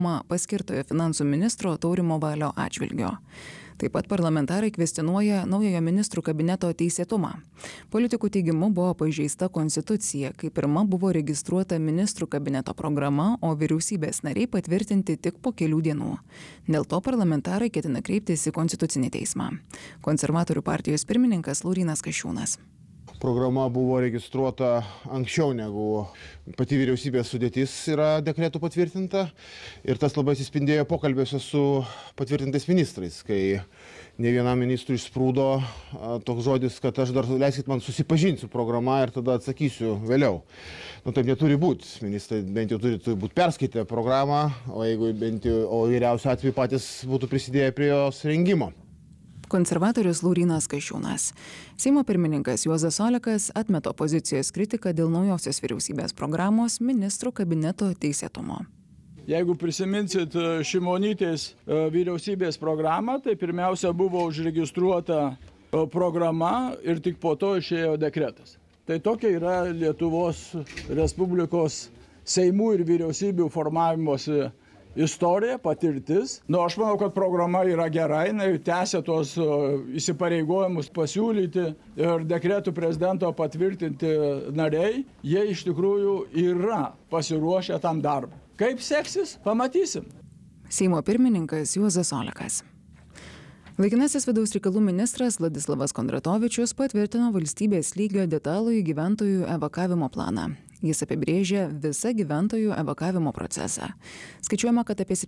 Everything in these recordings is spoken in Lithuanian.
paskirtojo finansų ministro Taurimo Valio atžvilgiu. Taip pat parlamentarai kvestionuoja naujojo ministrų kabineto teisėtumą. Politikų teigimu buvo pažeista konstitucija, kai pirma buvo registruota ministrų kabineto programa, o vyriausybės nariai patvirtinti tik po kelių dienų. Dėl to parlamentarai ketina kreiptis į Konstitucinį teismą. Konservatorių partijos pirmininkas Laurynas Kasčiūnas. Programa buvo registruota anksčiau negu pati vyriausybės sudėtis yra dekretų patvirtinta ir tas labai atsispindėjo pokalbiuose su patvirtintais ministrais, kai ne vienam ministrui išsprūdo toks žodis, kad aš dar leiskit man susipažinti su programa ir tada atsakysiu vėliau. Taip neturi būti. Ministrai bent jau turi būti perskaitę programą, o jeigu bent jau vyriausiu atveju patys būtų prisidėję prie jos rengimo. Konservatorius Laurynas Kasčiūnas. Seimo pirmininkas Juozas Olekas atmeta opozicijos kritiką dėl naujosios vyriausybės programos ministrų kabineto teisėtumo. Jeigu prisiminsit Šimonytės vyriausybės programą, tai pirmiausia buvo užregistruota programa ir tik po to išėjo dekretas. Tai tokia yra Lietuvos Respublikos Seimų ir vyriausybių formavimosi istorija, patirtis. Aš manau, kad programa yra gera, jinai tęsia tuos įsipareigojimus pasiūlyti ir dekretų prezidento patvirtinti nariai, jie iš tikrųjų yra pasiruošę tam darbui. Kaip seksis, pamatysim. Seimo pirmininkas Juozas Olekas. Laikinasis vidaus reikalų ministras Vladislavas Kondratovičius patvirtino valstybės lygio detalųjį gyventojų evakavimo planą. Jis apibrėžia visą gyventojų evakavimo procesą. Skaičiuojama, kad apie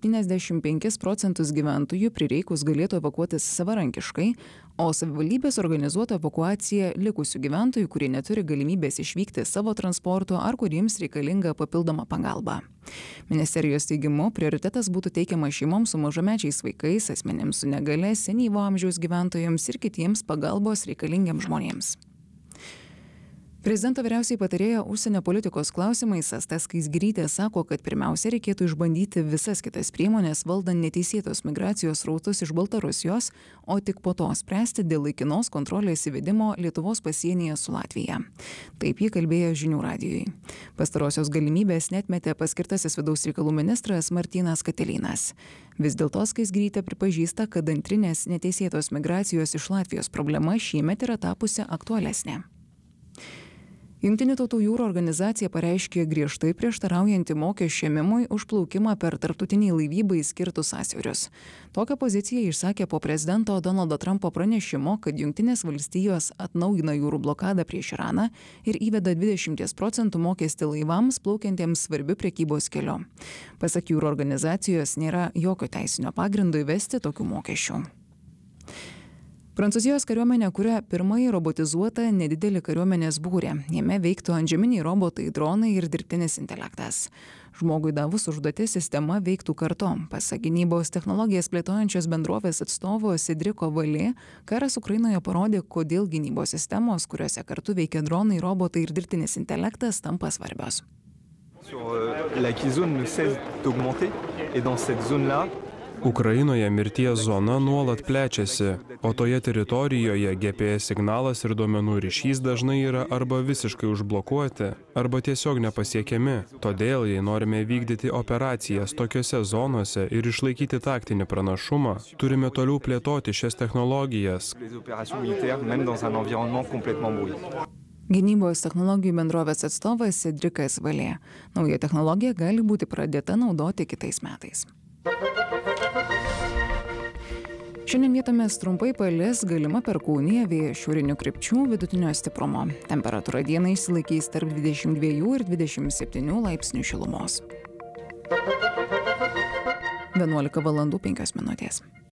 75% gyventojų prireikus galėtų evakuotis savarankiškai, o savivaldybės organizuotų evakuaciją likusių gyventojų, kurie neturi galimybės išvykti savo transportu ar kuriems reikalinga papildoma pagalba. Ministerijos teigimu, prioritetas būtų teikiamas šeimoms su mažamečiais vaikais, asmenims su negalia, senyvo amžiaus gyventojams ir kitiems pagalbos reikalingiems žmonėms. Prezidento vyriausiai patarėja užsienio politikos klausimais Asta Skaisgirytė sako, kad pirmiausia reikėtų išbandyti visas kitas priemonės valdant neteisėtos migracijos srautus iš Baltarusijos, o tik po to spręsti dėl laikinos kontrolės įvedimo Lietuvos pasienyje su Latvija. Taip ji kalbėjo Žinių radijui. Pastarosios galimybės neatmetė paskirtasis vidaus reikalų ministras Martynas Katilinas. Vis dėlto Skaisgirytė pripažįsta, kad antrinės neteisėtos migracijos iš Latvijos problema šiemet yra tapusi aktualesnė. Jungtinių tautų jūrų organizacija pareiškė griežtai prieštaraujantį mokesčių ėmimui už plaukimą per tarptautiniai laivybai skirtus sąsiaurius. Tokią poziciją išsakė po prezidento Donaldo Trumpo pranešimo, kad Jungtinės valstijos atnaujina jūrų blokadą prieš Iraną ir įveda 20% mokestį laivams plaukiantiems svarbiu prekybos keliu. Pasak jūrų organizacijos, nėra jokio teisinio pagrindo įvesti tokių mokesčių. Prancūzijos kariuomenė kuria pirmąjį robotizuotą nedidelį kariuomenės būrį. Jame veiktų antžeminiai robotai, dronai ir dirbtinis intelektas. Žmogui davus užduotis sistema veiktų kartu. Pasak gynybos technologijas plėtojančios bendrovės atstovo Cedrico Valė, karas Ukrainoje parodė, kodėl gynybos sistemos, kuriuose kartu veikia dronai, robotai ir dirbtinis intelektas, tampa svarbios. Ukrainoje mirties zona nuolat plečiasi, o toje teritorijoje GPS signalas ir duomenų ryšys dažnai yra arba visiškai užblokuoti, arba tiesiog nepasiekiami. Todėl, jei norime vykdyti operacijas tokiose zonose ir išlaikyti taktinį pranašumą, turime toliau plėtoti šias technologijas. Gynybos technologijų bendrovės atstovas Cedricas Valė. Nauja technologija gali būti pradėta naudoti kitais metais. Šiandien vietomis trumpai palis, galima perkūnija, vėjas šiaurinių krypčių, vidutinio stiprumo. Temperatūra dieną išsilaikys tarp 22 ir 27 laipsnių šilumos. 11 valandų 5 minutės.